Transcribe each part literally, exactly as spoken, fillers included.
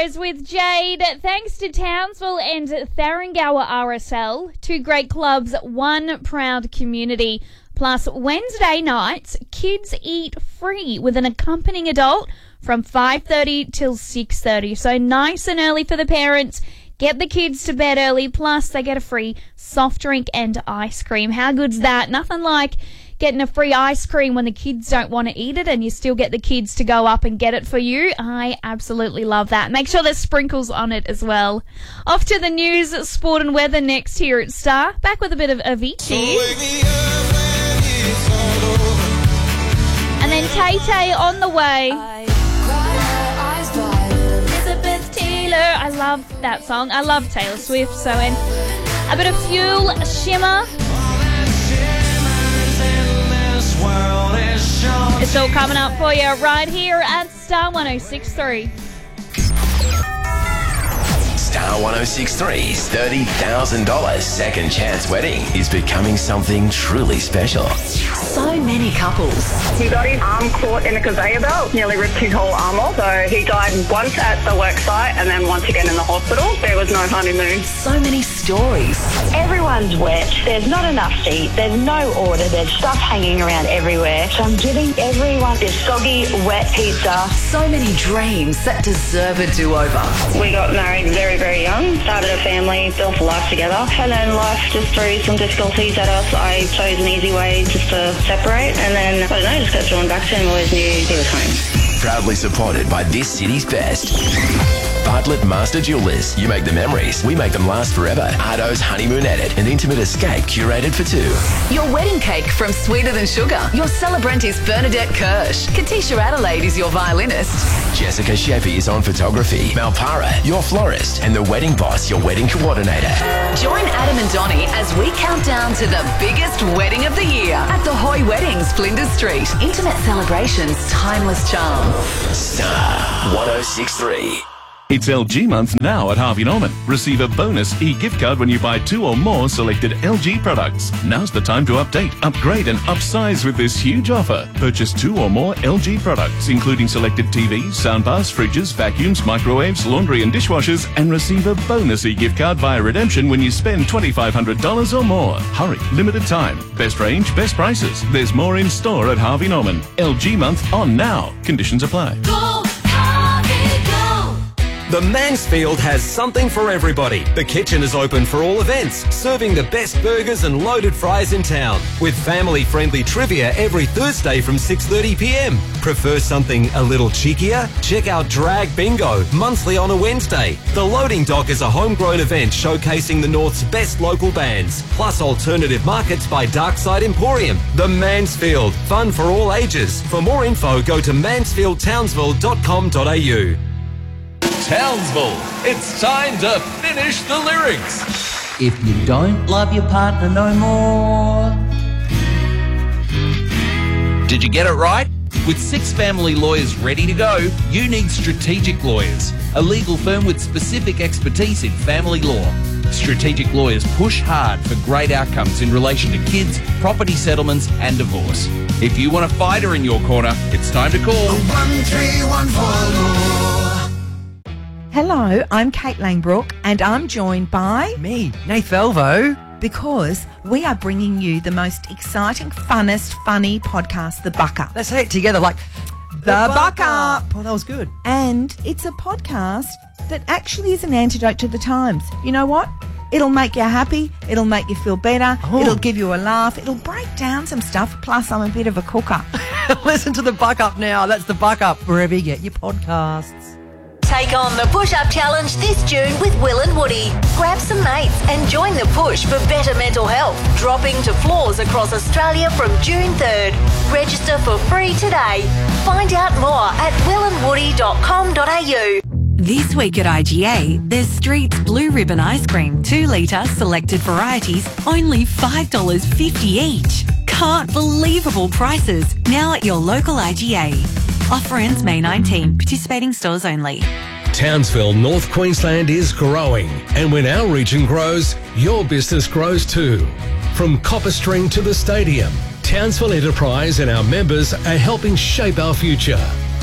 Heroes with Jade. Thanks to Townsville and Tharangower R S L, two great clubs, one proud community. Plus, Wednesday nights, kids eat free with an accompanying adult from five thirty till six thirty. So nice and early for the parents. Get the kids to bed early, plus they get a free soft drink and ice cream. How good's that? Nothing like getting a free ice cream when the kids don't want to eat it and you still get the kids to go up and get it for you. I absolutely love that. Make sure there's sprinkles on it as well. Off to the news, sport and weather next here at Star. Back with a bit of Avicii. And then Tay-Tay on the way. I love that song. I love Taylor Swift. So, in a bit of Fuel, Shimmer. It's all coming up for you right here at Star one oh six point three. Star one oh six point three's thirty thousand dollars second chance wedding is becoming something truly special. So many couples. He got his arm caught in a conveyor belt, nearly ripped his whole arm off. So he died once at the work site and then once again in the hospital. There was no honeymoon. So many stories. Everyone's wet. There's not enough seat. There's no order. There's stuff hanging around everywhere. So I'm giving everyone this soggy, wet pizza. So many dreams that deserve a do-over. We got married very, very young, started a family, built a life together. And then life just threw some difficulties at us. I chose an easy way just to separate, and then, I don't know, just got drawn back to him. Always knew he was home. Proudly supported by this city's best. Bartlett Master Jewelers. You make the memories, we make them last forever. Ardo's Honeymoon Edit, an intimate escape curated for two. Your wedding cake from Sweeter Than Sugar. Your celebrant is Bernadette Kirsch. Katisha Adelaide is your violinist. Jessica Sheppy is on photography. Malpara, your florist. And the Wedding Boss, your wedding coordinator. Join Adam and Donnie as we count down to the biggest wedding of the year at the Hoy Weddings, Flinders Street. Intimate celebrations, timeless charm. Star one oh six point three. It's L G month now at Harvey Norman. Receive a bonus e-gift card when you buy two or more selected L G products. Now's the time to update, upgrade and upsize with this huge offer. Purchase two or more L G products, including selected T Vs, soundbars, fridges, vacuums, microwaves, laundry and dishwashers, and receive a bonus e-gift card via redemption when you spend twenty-five hundred dollars or more. Hurry, limited time. Best range, best prices. There's more in store at Harvey Norman. L G month on now. Conditions apply. Go! The Mansfield has something for everybody. The kitchen is open for all events, serving the best burgers and loaded fries in town, with family-friendly trivia every Thursday from six thirty p m. Prefer something a little cheekier? Check out Drag Bingo, monthly on a Wednesday. The Loading Dock is a homegrown event showcasing the North's best local bands, plus alternative markets by Darkside Emporium. The Mansfield, fun for all ages. For more info, go to mansfield townsville dot com dot a u. Townsville, it's time to finish the lyrics. If you don't love your partner no more. Did you get it right? With six family lawyers ready to go, you need Strategic Lawyers, a legal firm with specific expertise in family law. Strategic Lawyers push hard for great outcomes in relation to kids, property settlements and divorce. If you want a fighter in your corner, it's time to call one three one four law. Hello, I'm Kate Langbrook and I'm joined by... me, Nath Elvo. Because we are bringing you the most exciting, funnest, funny podcast, The Buck Up. Let's say it together like... The, the Buck, Buck Up. Up. Oh, that was good. And it's a podcast that actually is an antidote to the times. You know what? It'll make you happy. It'll make you feel better. Oh. It'll give you a laugh. It'll break down some stuff. Plus, I'm a bit of a cooker. Listen to The Buck Up now. That's The Buck Up, wherever you get your podcasts. Take on the push-up challenge this June with Will and Woody. Grab some mates and join the push for better mental health, dropping to floors across Australia from June third. Register for free today. Find out more at will and woody dot com dot a u. This week at I G A, there's Street's Blue Ribbon Ice Cream, two litre selected varieties, only five dollars fifty each. Can't believable prices, now at your local I G A. Offer ends May nineteenth, participating stores only. Townsville, North Queensland is growing, and when our region grows, your business grows too. From Copper String to the stadium, Townsville Enterprise and our members are helping shape our future.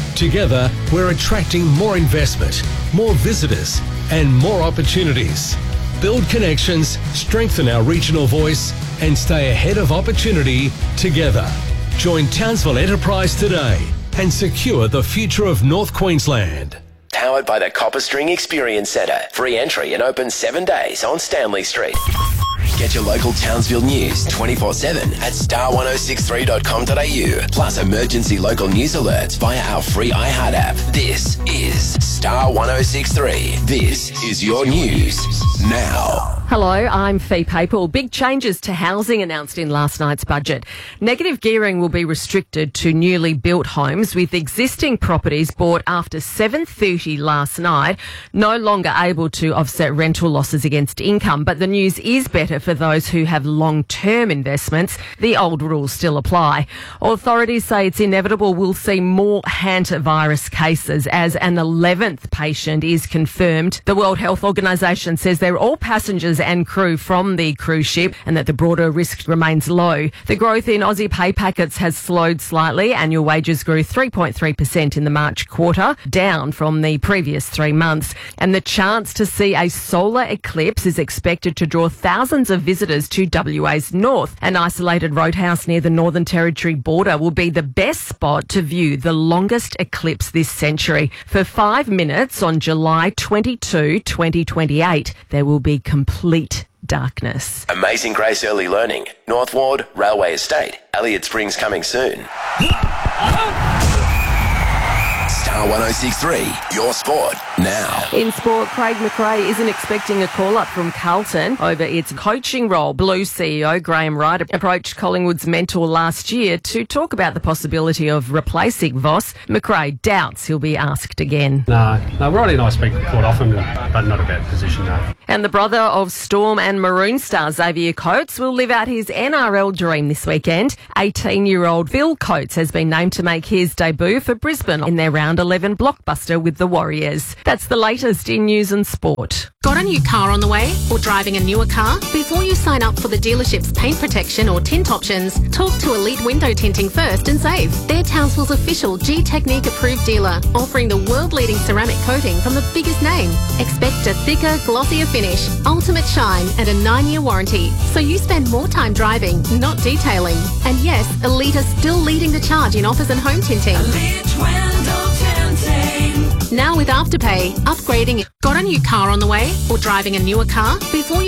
Together, we're attracting more investment, more visitors, and more opportunities. Build connections, strengthen our regional voice, and stay ahead of opportunity together. Join Townsville Enterprise today and secure the future of North Queensland. Powered by the Copper String Experience Centre. Free entry and open seven days on Stanley Street. Get your local Townsville news twenty-four seven at star ten sixty-three dot com dot a u. Plus emergency local news alerts via our free iHeart app. This is Star ten sixty-three. This is your news now. Hello, I'm Fee Papel. Big changes to housing announced in last night's budget. Negative gearing will be restricted to newly built homes, with existing properties bought after seven thirty last night no longer able to offset rental losses against income. But the news is better for those who have long-term investments. The old rules still apply. Authorities say it's inevitable we'll see more hantavirus cases as an eleventh patient is confirmed. The World Health Organisation says they're all passengers and crew from the cruise ship and that the broader risk remains low. The growth in Aussie pay packets has slowed slightly. Annual wages grew three point three percent in the March quarter, down from the previous three months. And the chance to see a solar eclipse is expected to draw thousands of visitors to W A's north. An isolated roadhouse near the Northern Territory border will be the best spot to view the longest eclipse this century. For five minutes on July twenty-second, twenty twenty-eight, there will be complete darkness. Amazing Grace Early Learning. North Ward, Railway Estate. Elliott Springs coming soon. Star ten sixty-three, your sport now. In sport, Craig McRae isn't expecting a call-up from Carlton over its coaching role. Blues C E O Graham Wright approached Collingwood's mentor last year to talk about the possibility of replacing Voss. McRae doubts he'll be asked again. No, no, Ronnie and I speak quite often, but not about position, no. And the brother of Storm and Maroon star Xavier Coates will live out his N R L dream this weekend. eighteen-year-old Phil Coates has been named to make his debut for Brisbane in their round eleven blockbuster with the Warriors. That's the latest in news and sport. Got a new car on the way or driving a newer car? Before you sign up for the dealership's paint protection or tint options, talk to Elite Window Tinting first and save. They're Townsville's official G-Technique approved dealer, offering the world-leading ceramic coating from the biggest name. Expect a thicker, glossier finish, ultimate shine and a nine-year warranty. So you spend more time driving, not detailing. And yes, Elite are still leading the charge in offers and home tinting. Elite Window Tinting. Now with Afterpay, upgrading. Got a new car on the way or driving a newer car? Before you